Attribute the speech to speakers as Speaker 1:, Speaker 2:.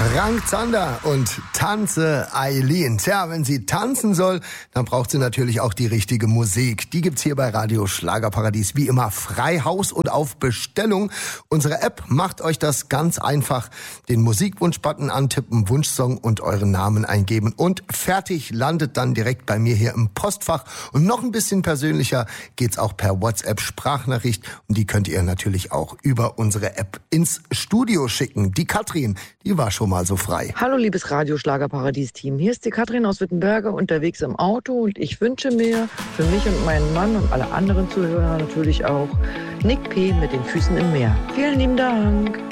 Speaker 1: Frank Zander und Tanze Eileen. Tja, wenn sie tanzen soll, dann braucht sie natürlich auch die richtige Musik. Die gibt's hier bei Radio Schlagerparadies wie immer frei Haus und auf Bestellung. Unsere App macht euch das ganz einfach. Den Musikwunsch-Button antippen, Wunschsong und euren Namen eingeben und fertig landet dann direkt bei mir hier im Postfach. Und noch ein bisschen persönlicher geht's auch per WhatsApp-Sprachnachricht und die könnt ihr natürlich auch über unsere App ins Studio schicken. Die Katrin, die war schon mal so frei.
Speaker 2: Hallo liebes Radio Schlagerparadies-Team, hier ist die Katrin aus Wittenberge unterwegs im Auto und ich wünsche mir für mich und meinen Mann und alle anderen Zuhörer natürlich auch Nick P. mit den Füßen im Meer. Vielen lieben Dank.